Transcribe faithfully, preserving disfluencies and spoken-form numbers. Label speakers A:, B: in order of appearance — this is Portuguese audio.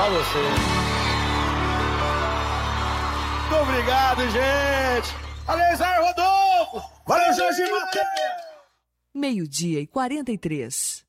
A: Só você. Muito obrigado, gente. Valeu, Zé Rodolfo. Valeu, Jorge Mateus.
B: Meio-dia e quarenta e três.